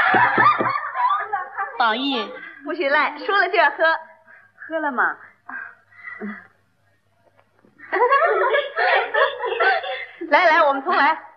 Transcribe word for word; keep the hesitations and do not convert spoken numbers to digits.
宝玉， 不许赖，输了就要喝。 喝了吗？ 来来，我们重来。